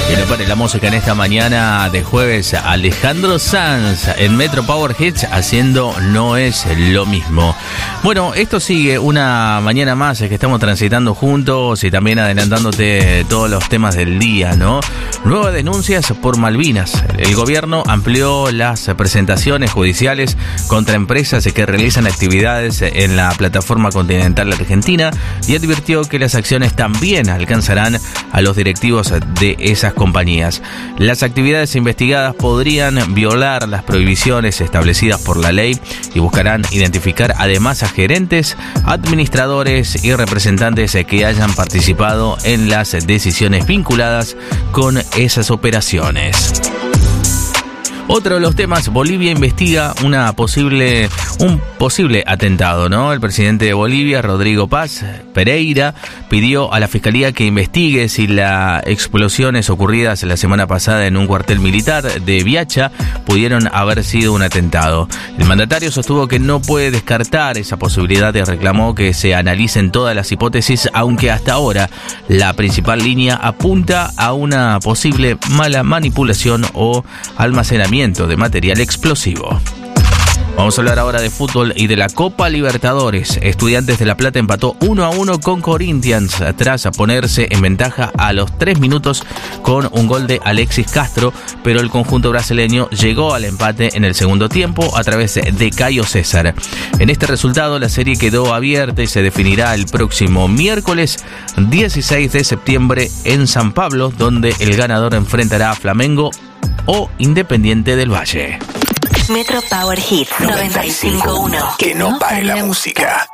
Que no pare la música en esta mañana de jueves. Alejandro Sanz en Metro Power Hits haciendo No es lo mismo. Bueno, esto sigue una mañana más que estamos transitando juntos y también adelantándote todos los temas del día, ¿no? Nuevas denuncias por Malvinas. El gobierno amplió las presentaciones judiciales contra empresas que realizan actividades en la plataforma continental argentina y advirtió que las acciones también alcanzarán a los directivos de esas compañías. Las actividades investigadas podrían violar las prohibiciones establecidas por la ley y buscarán identificar además a gerentes, administradores y representantes que hayan participado en las decisiones vinculadas con esas operaciones. Otro de los temas, Bolivia investiga un posible atentado, ¿no? El presidente de Bolivia, Rodrigo Paz Pereira, pidió a la Fiscalía que investigue si las explosiones ocurridas la semana pasada en un cuartel militar de Viacha pudieron haber sido un atentado. El mandatario sostuvo que no puede descartar esa posibilidad y reclamó que se analicen todas las hipótesis, aunque hasta ahora la principal línea apunta a una posible mala manipulación o almacenamiento de material explosivo. Vamos a hablar ahora de fútbol y de la Copa Libertadores. Estudiantes de La Plata empató 1-1 con Corinthians tras ponerse en ventaja a los 3 minutos con un gol de Alexis Castro, pero el conjunto brasileño llegó al empate en el segundo tiempo a través de Caio César. En este resultado la serie quedó abierta y se definirá el próximo miércoles 16 de septiembre en San Pablo, donde el ganador enfrentará a Flamengo o Independiente del Valle. Metro Power Hits 95.1. Que no pare la música.